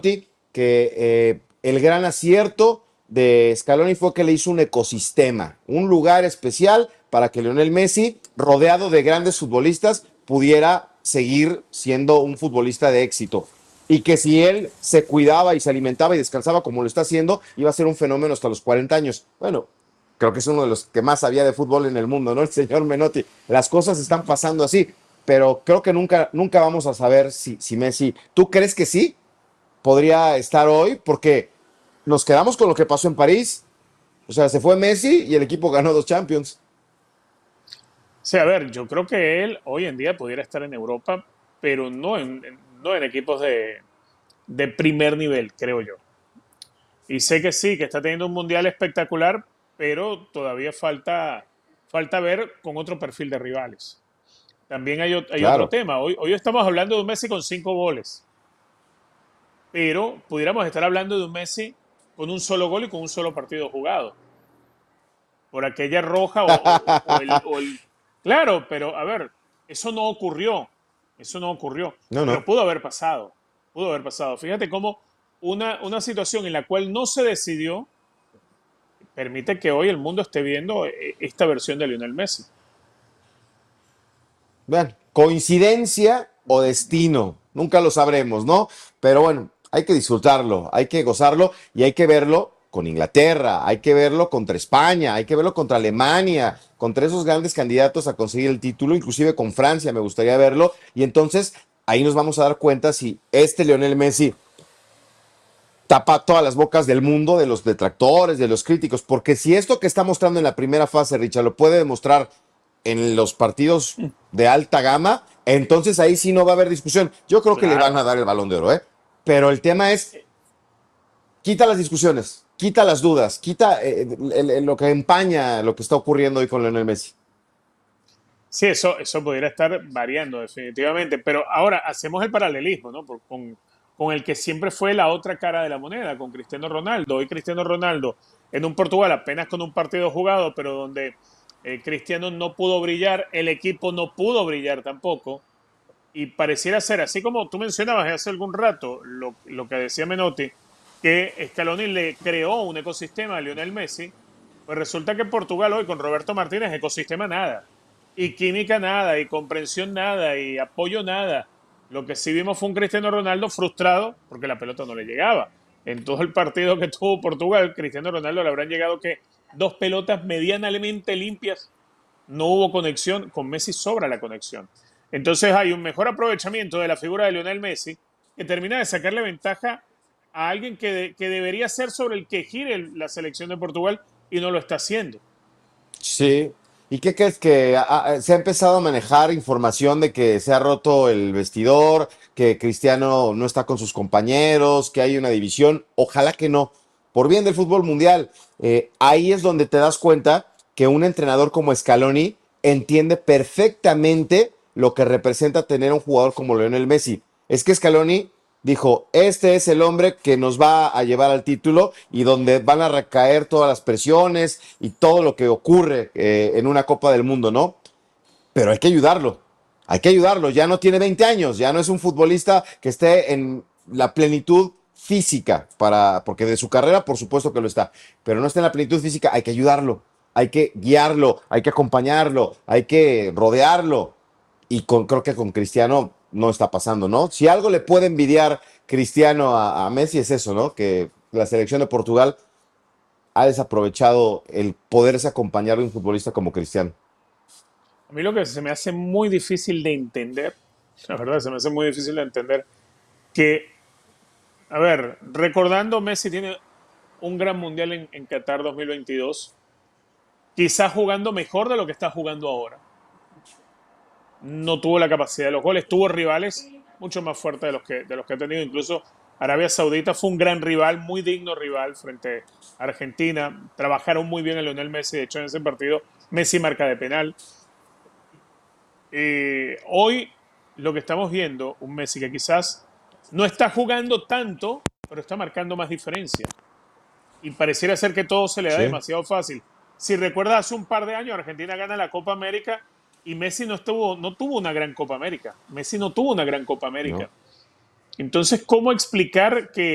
Menotti, que el gran acierto de Scaloni fue que le hizo un ecosistema, un lugar especial para que Lionel Messi, rodeado de grandes futbolistas, pudiera seguir siendo un futbolista de éxito. Y que si él se cuidaba y se alimentaba y descansaba como lo está haciendo, iba a ser un fenómeno hasta los 40 años. Bueno, creo que es uno de los que más sabía de fútbol en el mundo, ¿no? El señor Menotti. Las cosas están pasando así, pero creo que nunca vamos a saber si Messi. ¿Tú crees que sí podría estar hoy? Porque nos quedamos con lo que pasó en París. O sea, se fue Messi y el equipo ganó 2 Champions. Sí, a ver, yo creo que él hoy en día pudiera estar en Europa, pero no en equipos de primer nivel, creo yo. Y sé que sí, que está teniendo un mundial espectacular, pero todavía falta ver con otro perfil de rivales. También hay otro Claro. tema. Hoy estamos hablando de un Messi con 5 goles, pero pudiéramos estar hablando de un Messi con un solo gol y con un solo partido jugado. Por aquella roja o el. Claro, pero a ver, eso no ocurrió. Eso no ocurrió. No, Pero no. pudo haber pasado. Pudo haber pasado. Fíjate cómo una situación en la cual no se decidió permite que hoy el mundo esté viendo esta versión de Lionel Messi. Vean, coincidencia o destino, nunca lo sabremos, ¿no? Pero bueno, hay que disfrutarlo, hay que gozarlo y hay que verlo con Inglaterra, hay que verlo contra España, hay que verlo contra Alemania, contra esos grandes candidatos a conseguir el título, inclusive con Francia me gustaría verlo. Y entonces ahí nos vamos a dar cuenta si este Lionel Messi tapa todas las bocas del mundo, de los detractores, de los críticos, porque si esto que está mostrando en la primera fase, Richard, lo puede demostrar en los partidos de alta gama, entonces ahí sí no va a haber discusión. Yo creo que le van Claro. a dar el Balón de Oro, ¿eh? Pero el tema es, quita las discusiones, quita las dudas, quita lo que empaña lo que está ocurriendo hoy con Lionel Messi. Sí, eso pudiera estar variando definitivamente, pero ahora hacemos el paralelismo, ¿no? Con el que siempre fue la otra cara de la moneda, con Cristiano Ronaldo. Hoy Cristiano Ronaldo en un Portugal apenas con un partido jugado, pero donde Cristiano no pudo brillar, el equipo no pudo brillar tampoco, y pareciera ser, así como tú mencionabas hace algún rato, lo que decía Menotti, que Scaloni le creó un ecosistema a Lionel Messi, pues resulta que Portugal hoy con Roberto Martínez, ecosistema nada, y química nada, y comprensión nada, y apoyo nada. Lo que sí vimos fue un Cristiano Ronaldo frustrado porque la pelota no le llegaba. En todo el partido que tuvo Portugal, Cristiano Ronaldo le habrán llegado que 2 pelotas medianamente limpias, no hubo conexión, con Messi sobra la conexión. Entonces hay un mejor aprovechamiento de la figura de Lionel Messi que termina de sacarle ventaja a alguien que debería ser sobre el que gire la selección de Portugal y no lo está haciendo. Sí. ¿Y qué crees que se ha empezado a manejar información de que se ha roto el vestidor, que Cristiano no está con sus compañeros, que hay una división? Ojalá que no. Por bien del fútbol mundial, ahí es donde te das cuenta que un entrenador como Scaloni entiende perfectamente lo que representa tener un jugador como Lionel Messi. Es que Scaloni dijo, este es el hombre que nos va a llevar al título y donde van a recaer todas las presiones y todo lo que ocurre en una Copa del Mundo, ¿no? Pero hay que ayudarlo, ya no tiene 20 años, ya no es un futbolista que esté en la plenitud física, porque de su carrera por supuesto que lo está, pero no está en la plenitud física, hay que ayudarlo, hay que guiarlo, hay que acompañarlo, hay que rodearlo, y creo que con Cristiano no está pasando, ¿no? Si algo le puede envidiar Cristiano a Messi es eso, ¿no? Que la selección de Portugal ha desaprovechado el poderse acompañar de un futbolista como Cristiano. A mí lo que se me hace muy difícil de entender, la verdad, se me hace muy difícil de entender que, a ver, recordando, Messi tiene un gran mundial en Qatar 2022, quizás jugando mejor de lo que está jugando ahora. No tuvo la capacidad de los goles, tuvo rivales mucho más fuertes de los que ha tenido. Incluso Arabia Saudita fue un gran rival, muy digno rival frente a Argentina. Trabajaron muy bien a Lionel Messi, de hecho en ese partido Messi marca de penal. Hoy lo que estamos viendo, un Messi que quizás no está jugando tanto, pero está marcando más diferencia. Y pareciera ser que todo se le da Sí. demasiado fácil. Si recuerdas, hace un par de años Argentina gana la Copa América y Messi no tuvo una gran Copa América. Messi no tuvo una gran Copa ¿No? América. Entonces, ¿cómo explicar que